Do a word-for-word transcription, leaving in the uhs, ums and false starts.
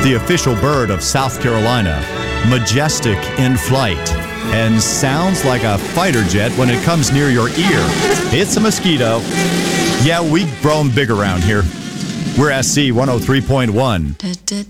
the official bird of South Carolina, majestic in flight, and sounds like a fighter jet when it comes near your ear. It's a mosquito. Yeah, we grow them big around here. We're S C one oh three point one.